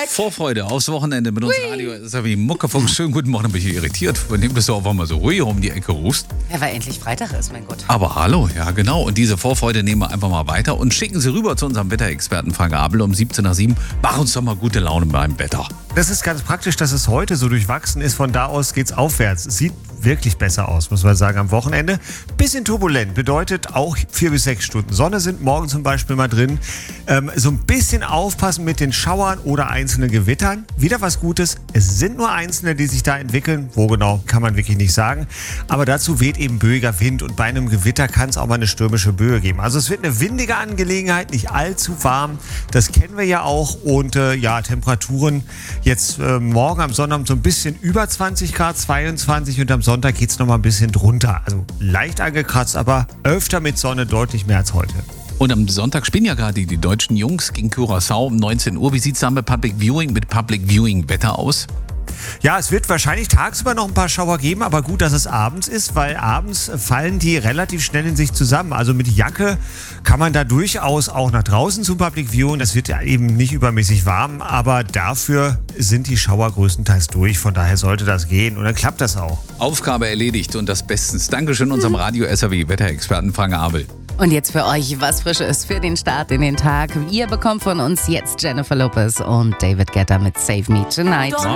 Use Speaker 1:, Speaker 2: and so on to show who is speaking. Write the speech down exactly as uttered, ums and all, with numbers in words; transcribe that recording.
Speaker 1: Vorfreude aufs Wochenende mit uns Radio. Das ist ja wie Muckefuchs. Schönen guten Morgen, bin ich irritiert, von dem du auf einmal so ruhig um die Ecke rufst.
Speaker 2: Ja, weil endlich Freitag ist, mein Gott.
Speaker 1: Aber hallo, ja genau. Und diese Vorfreude nehmen wir einfach mal weiter und schicken sie rüber zu unserem Wetterexperten Frank Abel um siebzehn nach sieben. Mach uns doch mal gute Laune beim Wetter.
Speaker 3: Das ist ganz praktisch, dass es heute so durchwachsen ist. Von da aus geht's aufwärts. Es sieht wirklich besser aus, muss man sagen, am Wochenende. Bisschen turbulent, bedeutet auch vier bis sechs Stunden Sonne sind morgen zum Beispiel mal drin. Ähm, so ein bisschen aufpassen mit den Schauern oder einzelnen Gewittern. Wieder was Gutes. Es sind nur einzelne, die sich da entwickeln. Wo genau, kann man wirklich nicht sagen. Aber dazu weht eben böiger Wind und bei einem Gewitter kann es auch mal eine stürmische Böe geben. Also es wird eine windige Angelegenheit, nicht allzu warm. Das kennen wir ja auch. Und äh, ja, Temperaturen jetzt äh, morgen am Sonnabend so ein bisschen über zwanzig Grad, zweiundzwanzig, und am Sonntag geht es noch mal ein bisschen drunter. Also leicht angekratzt, aber öfter mit Sonne, deutlich mehr als heute.
Speaker 1: Und am Sonntag spielen ja gerade die deutschen Jungs gegen Curaçao um neunzehn Uhr. Wie sieht es da mit Public Viewing, mit Public Viewing Wetter aus?
Speaker 3: Ja, es wird wahrscheinlich tagsüber noch ein paar Schauer geben, aber gut, dass es abends ist, weil abends fallen die relativ schnell in sich zusammen. Also mit Jacke kann man da durchaus auch nach draußen zum Public Viewing. Das wird ja eben nicht übermäßig warm, aber dafür sind die Schauer größtenteils durch. Von daher sollte das gehen und dann klappt das auch.
Speaker 1: Aufgabe erledigt und das bestens. Dankeschön unserem Radio-S R W-Wetterexperten Frank Abel.
Speaker 2: Und jetzt für euch was Frisches für den Start in den Tag. Ihr bekommt von uns jetzt Jennifer Lopez und David Guetta mit Save Me Tonight.